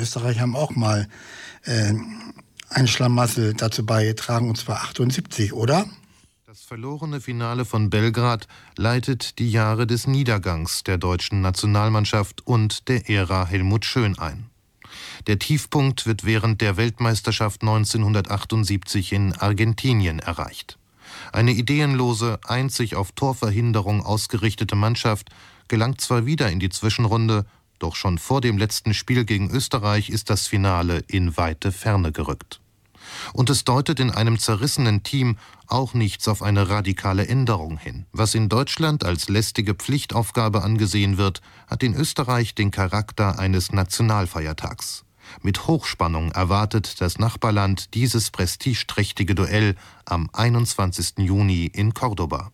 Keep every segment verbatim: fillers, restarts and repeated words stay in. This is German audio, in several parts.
Österreicher haben auch mal äh, ein Schlamassel dazu beigetragen, und zwar achtundsiebzig, oder? Das verlorene Finale von Belgrad leitet die Jahre des Niedergangs der deutschen Nationalmannschaft und der Ära Helmut Schön ein. Der Tiefpunkt wird während der Weltmeisterschaft neunzehnhundertachtundsiebzig in Argentinien erreicht. Eine ideenlose, einzig auf Torverhinderung ausgerichtete Mannschaft gelangt zwar wieder in die Zwischenrunde, doch schon vor dem letzten Spiel gegen Österreich ist das Finale in weite Ferne gerückt. Und es deutet in einem zerrissenen Team auch nichts auf eine radikale Änderung hin. Was in Deutschland als lästige Pflichtaufgabe angesehen wird, hat in Österreich den Charakter eines Nationalfeiertags. Mit Hochspannung erwartet das Nachbarland dieses prestigeträchtige Duell am einundzwanzigsten Juni in Cordoba.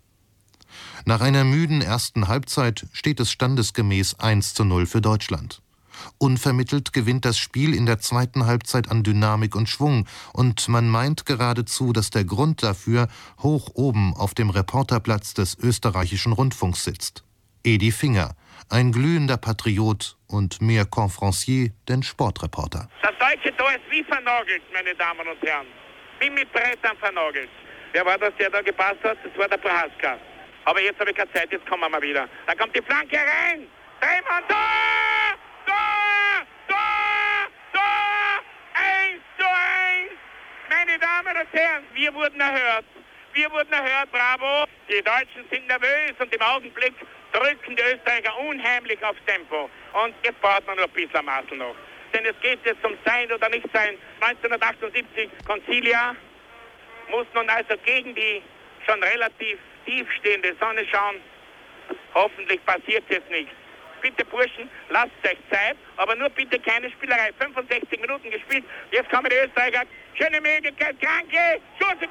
Nach einer müden ersten Halbzeit steht es standesgemäß eins zu null für Deutschland. Unvermittelt gewinnt das Spiel in der zweiten Halbzeit an Dynamik und Schwung und man meint geradezu, dass der Grund dafür hoch oben auf dem Reporterplatz des österreichischen Rundfunks sitzt. Edi Finger, ein glühender Patriot und mehr Confrancier denn Sportreporter. Das deutsche Tor ist wie vernagelt, meine Damen und Herren. Wie mit Brettern vernagelt. Wer war das, der da gepasst hat? Das war der Prohaska. Aber jetzt habe ich keine Zeit, jetzt kommen wir mal wieder. Da kommt die Flanke rein. Dreimann, Tor! Tor! Tor! Tor! Eins zu eins! Meine Damen und Herren, wir wurden erhört. Wir wurden erhört, bravo. Die Deutschen sind nervös und im Augenblick drücken die Österreicher unheimlich aufs Tempo. Und jetzt braucht man nur ein bisschen Maßel noch. Denn es geht jetzt um Sein oder Nicht-Sein. neunzehnhundertachtundsiebzig, Concilia, muss nun also gegen die schon relativ tiefstehende Sonne schauen. Hoffentlich passiert jetzt nichts. Bitte Burschen, lasst euch Zeit, aber nur bitte keine Spielerei. fünfundsechzig Minuten gespielt, jetzt kommen die Österreicher. Schöne Möglichkeit, Kranke, Chance,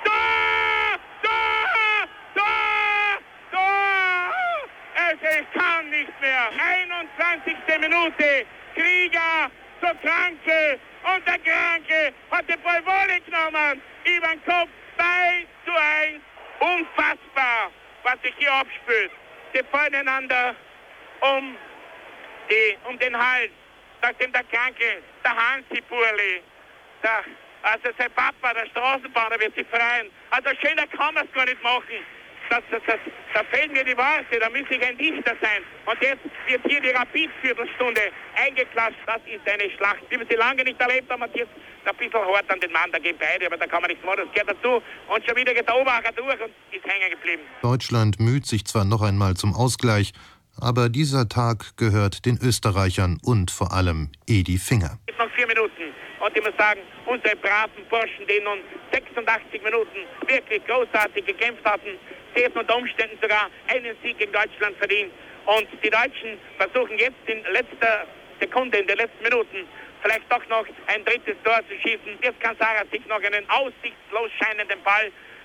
Tor! Tor! Tor! Tor! Also ich kann nicht mehr. einundzwanzigste Minute, Krieger zur Kranke und der Kranke hat den Ball Wolle genommen. Über den Kopf, zwei zu eins. Unfassbar, was sich hier abspielt. Sie fallen einander um, die, um den Hals, nachdem der Kranke, der Hansi-Burli, der, also sein Papa, der Straßenbahner, wird sich freuen. Also schöner kann man es gar nicht machen. Das, das, das, da fehlen mir die Worte, da müsste ich ein Dichter sein. Und jetzt wird hier die Rapid-Viertelstunde eingeklatscht. Das ist eine Schlacht, die wir sie lange nicht erlebt haben. Und jetzt ein bisschen hart an den Mann, da gehen beide, aber da kann man nichts machen, das gehört dazu. Und schon wieder geht der Obacher durch und ist hängen geblieben. Deutschland müht sich zwar noch einmal zum Ausgleich, aber dieser Tag gehört den Österreichern und vor allem Edi Finger. Jetzt noch vier Minuten. Und ich muss sagen, unsere braven Burschen, die nun sechsundachtzig Minuten wirklich großartig gekämpft hatten, sie hätten unter Umständen sogar einen Sieg gegen Deutschland verdient. Und die Deutschen versuchen jetzt in letzter Sekunde, in den letzten Minuten, vielleicht doch noch ein drittes Tor zu schießen. Jetzt kann Sarah sich noch einen aussichtslos scheinenden Ball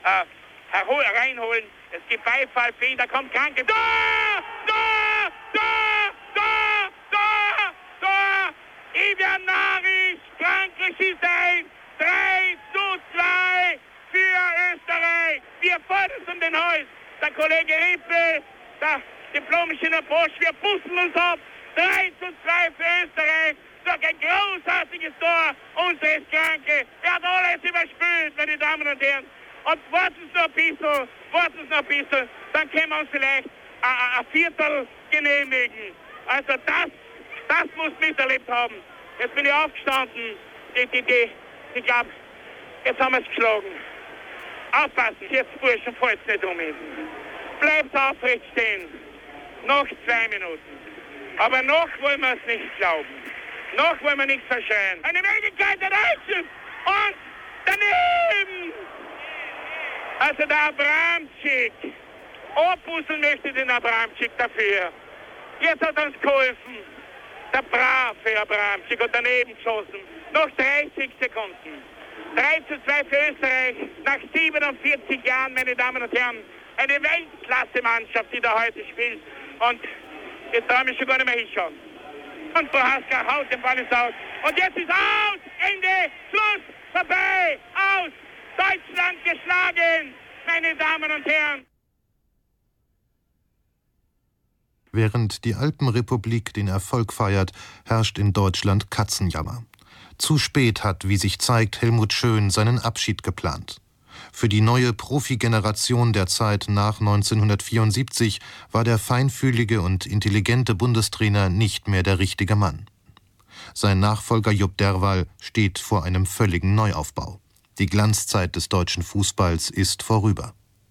äh, reinholen. Es gibt Beifall für ihn, da kommt Kranke. Tor! Tor! Tor! Tor! Tor! Tor! Ivan Naric, Kranke schießt ein. drei zu zwei für Österreich. Wir fordern es um den Hals. Der Kollege Rippe, der diplomische Bosch, wir pusten uns ab. drei zu zwei für Österreich. Durch ein großartiges Tor unseres Kranke. Er hat alles überspült, meine Damen und Herren. Und warten Sie noch ein bisschen, warten Sie noch ein bisschen, dann können wir uns vielleicht ein Viertel genehmigen. Also das, das muss miterlebt haben. Jetzt bin ich aufgestanden, die, die, die, ich glaube, jetzt haben wir es geschlagen. Aufpassen, jetzt Burschen, fällt es nicht um ihn. Bleibt aufrecht stehen. Noch zwei Minuten. Aber noch wollen wir es nicht glauben. Noch wollen wir nichts verschreien. Eine Möglichkeit der Deutschen. Und daneben. Also der Abramczyk. Opusseln möchte den Abramczyk dafür. Jetzt hat er uns geholfen. Der brave Abramczyk hat daneben geschossen. Noch dreißig Sekunden. drei zu zwei für Österreich. Nach siebenundvierzig Jahren, meine Damen und Herren. Eine Weltklasse-Mannschaft, die da heute spielt. Und jetzt darf ich schon gar nicht mehr hinschauen. Und Prohaska haut den Ball ins Aus. Und jetzt ist aus! Ende! Schluss! Vorbei! Aus! Deutschland geschlagen! Meine Damen und Herren! Während die Alpenrepublik den Erfolg feiert, herrscht in Deutschland Katzenjammer. Zu spät hat, wie sich zeigt, Helmut Schön seinen Abschied geplant. Für die neue Profi-Generation der Zeit nach neunzehnhundertvierundsiebzig war der feinfühlige und intelligente Bundestrainer nicht mehr der richtige Mann. Sein Nachfolger Jupp Derwall steht vor einem völligen Neuaufbau. Die Glanzzeit des deutschen Fußballs ist vorüber.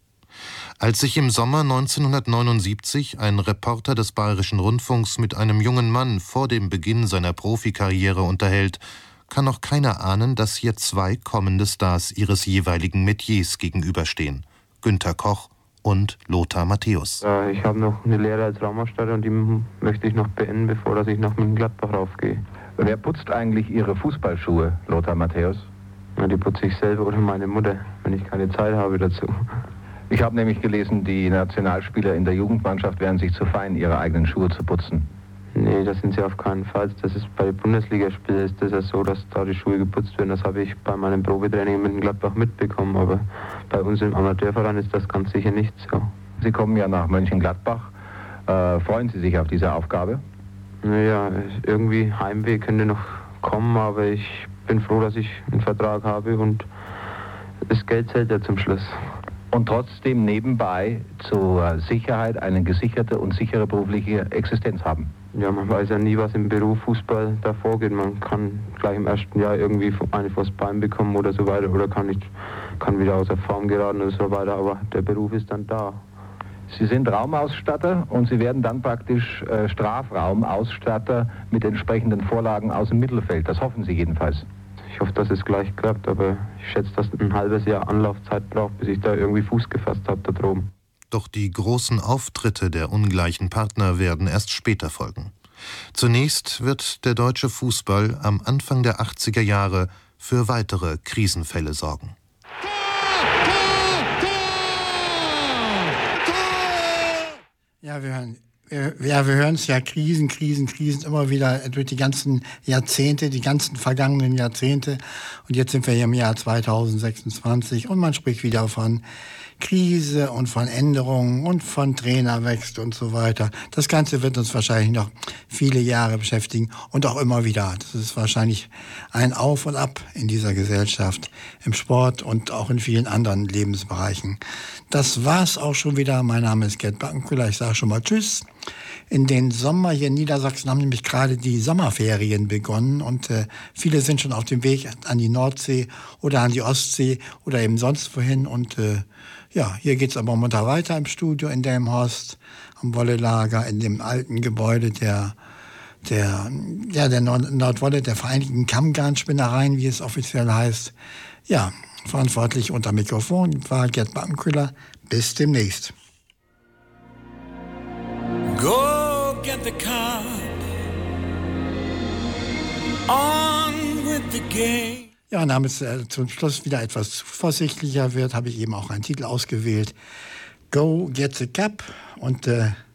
Als sich im Sommer neunzehnhundertneunundsiebzig ein Reporter des Bayerischen Rundfunks mit einem jungen Mann vor dem Beginn seiner Profikarriere unterhält, kann noch keiner ahnen, dass hier zwei kommende Stars ihres jeweiligen Metiers gegenüberstehen: Günter Koch und Lothar Matthäus. Ja, ich habe noch eine Lehre als Raumausstatter und die möchte ich noch beenden, bevor dass ich nach Mönchengladbach raufgehe. Wer putzt eigentlich Ihre Fußballschuhe, Lothar Matthäus? Ja, die putze ich selber oder meine Mutter, wenn ich keine Zeit habe dazu. Ich habe nämlich gelesen, die Nationalspieler in der Jugendmannschaft wären sich zu fein, ihre eigenen Schuhe zu putzen. Nee, das sind sie auf keinen Fall. Das ist bei Bundesligaspielen ist das ja so, dass da die Schuhe geputzt werden. Das habe ich bei meinem Probetraining mit Gladbach mitbekommen, aber bei uns im Amateurverein ist das ganz sicher nicht so. Sie kommen ja nach Mönchengladbach. Äh, freuen Sie sich auf diese Aufgabe? Naja, irgendwie Heimweh könnte noch kommen, aber ich bin froh, dass ich einen Vertrag habe und das Geld zählt ja zum Schluss. Und trotzdem nebenbei zur Sicherheit eine gesicherte und sichere berufliche Existenz haben. Ja, man weiß ja nie, was im Beruf Fußball da vorgeht. Man kann gleich im ersten Jahr irgendwie eine vors Bein bekommen oder so weiter oder kann, nicht, kann wieder außer Form geraten oder so weiter, aber der Beruf ist dann da. Sie sind Raumausstatter und Sie werden dann praktisch äh, Strafraumausstatter mit entsprechenden Vorlagen aus dem Mittelfeld. Das hoffen Sie jedenfalls. Ich hoffe, dass es gleich klappt, aber ich schätze, dass ein halbes Jahr Anlaufzeit braucht, bis ich da irgendwie Fuß gefasst habe da droben. Doch die großen Auftritte der ungleichen Partner werden erst später folgen. Zunächst wird der deutsche Fußball am Anfang der achtziger Jahre für weitere Krisenfälle sorgen. Ja, wir hören Ja, wir hören es ja, Krisen, Krisen, Krisen, immer wieder durch die ganzen Jahrzehnte, die ganzen vergangenen Jahrzehnte. Und jetzt sind wir hier im Jahr zweitausendsechsundzwanzig und man spricht wieder von Krise und von Änderungen und von Trainerwechsel und so weiter. Das Ganze wird uns wahrscheinlich noch viele Jahre beschäftigen und auch immer wieder. Das ist wahrscheinlich ein Auf und Ab in dieser Gesellschaft, im Sport und auch in vielen anderen Lebensbereichen. Das war's auch schon wieder. Mein Name ist Gerd Backenkühler. Ich sage schon mal Tschüss. In den Sommer hier in Niedersachsen haben nämlich gerade die Sommerferien begonnen und äh, viele sind schon auf dem Weg an die Nordsee oder an die Ostsee oder eben sonst wohin. Und äh, ja, hier geht's aber munter weiter im Studio in Delmenhorst, am Wollelager, in dem alten Gebäude der der ja der Nord- Nordwolle, der Vereinigten Kammgarnspinnereien, wie es offiziell heißt. Ja, verantwortlich unter Mikrofon war Gerd Backenkühler. Bis demnächst. Go get the card. On with the game. Ja, und damit es äh, zum Schluss wieder etwas zuversichtlicher wird, habe ich eben auch einen Titel ausgewählt. Go Get the Cup. Und äh,